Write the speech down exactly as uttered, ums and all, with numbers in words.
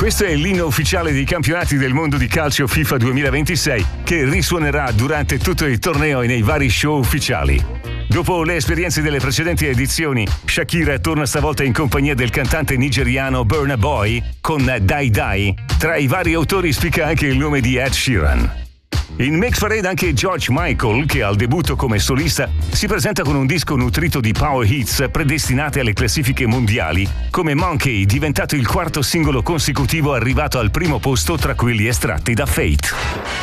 Questo è l'inno ufficiale dei campionati del mondo di calcio FIFA duemilaventisei, che risuonerà durante tutto il torneo e nei vari show ufficiali. Dopo le esperienze delle precedenti edizioni, Shakira torna stavolta in compagnia del cantante nigeriano Burna Boy con Dai Dai. Tra i vari autori spicca anche il nome di Ed Sheeran. In Mix Parade anche George Michael, che al debutto come solista si presenta con un disco nutrito di power hits predestinate alle classifiche mondiali, come Monkey, diventato il quarto singolo consecutivo arrivato al primo posto tra quelli estratti da Fate.